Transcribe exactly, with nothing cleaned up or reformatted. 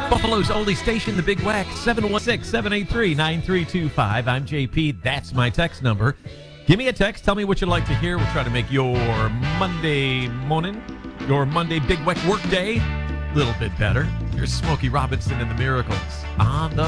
Buffalo's oldie station, the Big Whack, seven one six, seven eight three, nine three two five. I'm J P. That's my text number. Give me a text. Tell me what you'd like to hear. We'll try to make your Monday morning, your Monday Big Whack work day, a little bit better. Here's Smokey Robinson and the Miracles on the